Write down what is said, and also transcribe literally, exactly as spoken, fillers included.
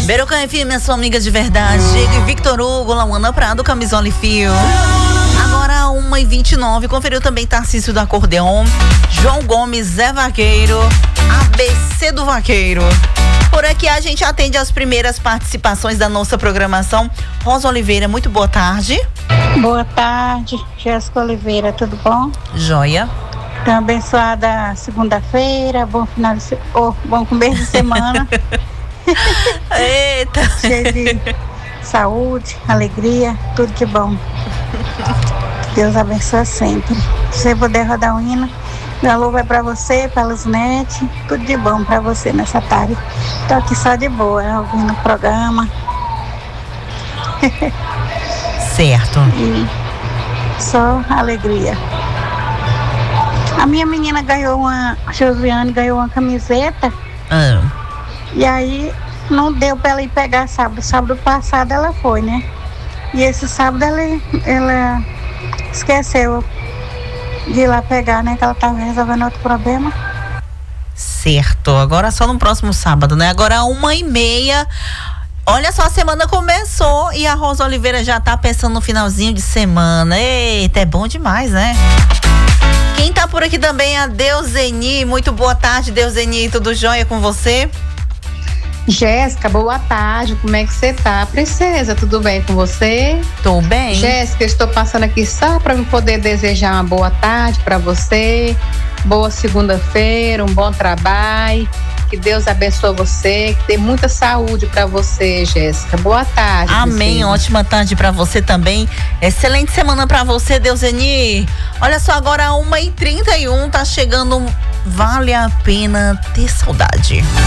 Berocan F M, sua amiga de verdade. Victor Hugo, Lauana Prado, Camisola e Fio. Agora uma e vinte e nove, conferiu também Tarcísio do Acordeon, João Gomes, Zé Vaqueiro, A B C do Vaqueiro. Por aqui a gente atende as primeiras participações da nossa programação. Rosa Oliveira, muito boa tarde. Boa tarde, Jéssica Oliveira, tudo bom? Joia. Então, abençoada segunda-feira, bom final de se... oh, bom começo de semana. Eita. Cheio de saúde, alegria, tudo de bom. Deus abençoe sempre. Se você puder rodar um hino, meu alô vai pra você, pra Luzinete, tudo de bom pra você nessa tarde. Tô aqui só de boa, ouvindo o programa. Certo. E só alegria. A minha menina ganhou uma, a Josiane ganhou uma camiseta. Ah. E aí não deu pra ela ir pegar sábado. Sábado passado ela foi, né? E esse sábado ela, ela esqueceu de ir lá pegar, né? Que ela tava resolvendo outro problema. Certo. Agora só no próximo sábado, né? Agora uma e meia. Olha só, a semana começou e a Rosa Oliveira já tá pensando no finalzinho de semana. Eita, é bom demais, né? Quem tá por aqui também é a Deuseni. Muito boa tarde, Deuseni. Tudo jóia com você? Jéssica, boa tarde. Como é que você tá? Princesa, tudo bem com você? Tô bem. Jéssica, estou passando aqui só para me poder desejar uma boa tarde para você. Boa segunda-feira, um bom trabalho. Que Deus abençoe você, que dê muita saúde para você, Jéssica. Boa tarde. Amém. Princesa. Ótima tarde para você também. Excelente semana para você, Deuseni. Olha só, agora uma e trinta e um, tá chegando. Vale a pena ter saudade.